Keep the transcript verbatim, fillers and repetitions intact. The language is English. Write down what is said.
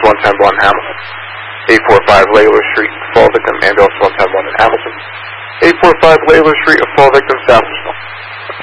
one ten one Hamilton. eight forty-five Layler Street, fall victim, ambulance one ten one in Hamilton. eight forty-five Layler Street, a fall victim, south